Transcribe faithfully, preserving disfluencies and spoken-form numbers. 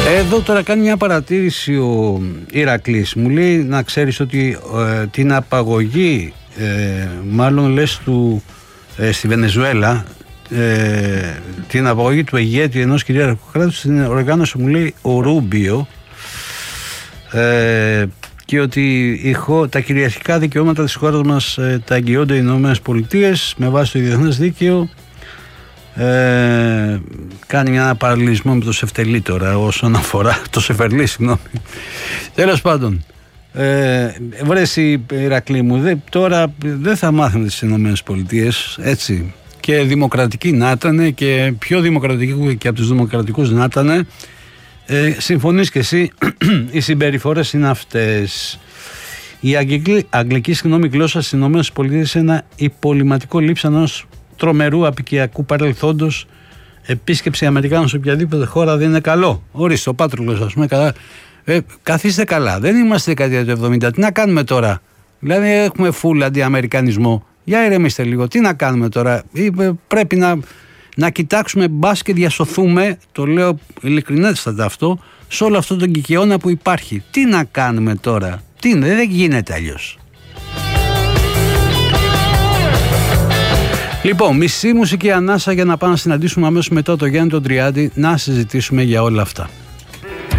Εδώ τώρα κάνει μια παρατήρηση ο Ηρακλής. Μου λέει να ξέρεις ότι ε, την απαγωγή, ε, μάλλον λες του ε, στη Βενεζουέλα, ε, την απαγωγή του ηγέτη ενός κυρίαρχου κράτους την οργάνωση, μου λέει, ο Ρούμπιο, ε, και ότι η, τα κυριαρχικά δικαιώματα της χώρας μας ε, τα εγγυώνται οι Ηνωμένες Πολιτείες με βάση το διεθνές δίκαιο. Ε, κάνει ένα παραλληλισμό με το Σεφτελί τώρα όσον αφορά το Σεφερλί, συγγνώμη. Τέλος πάντων, ε, βρέσει Ηρακλή μου, δε, τώρα δεν θα μάθουν τις Ηνωμένες Πολιτείες, έτσι, και δημοκρατικοί να ήταν και πιο δημοκρατικοί και από τους δημοκρατικούς να ήταν. ε, συμφωνείς και εσύ, οι συμπεριφορές είναι αυτές. Η αγγλική, αγγλική συγγνώμη, γλώσσα στις Ηνωμένες Πολιτείες είναι ένα υπολοιματικό λείψαν ενός τρομερού απικιακού παρελθόντος. Επίσκεψη Αμερικάνων σε οποιαδήποτε χώρα δεν είναι καλό. Ορίστε, ο Πάτρουλος, ας πούμε, καλά. Ε, καθίστε καλά. Δεν είμαστε δεκαετία του εβδομήντα. Τι να κάνουμε τώρα? Δηλαδή, έχουμε φουλ αντιαμερικανισμό. Για ηρεμήστε λίγο. Τι να κάνουμε τώρα? Ε, πρέπει να, να κοιτάξουμε, μπας και διασωθούμε, το λέω ειλικρινέστατα αυτό, σε όλο αυτό τον κικαιώνα που υπάρχει. Τι να κάνουμε τώρα? Τι είναι, δεν γίνεται αλλιώς. Λοιπόν, μισή μουσική ανάσα για να πάμε να συναντήσουμε αμέσως μετά το Γιάννη τον Τριάντη να συζητήσουμε για όλα αυτά.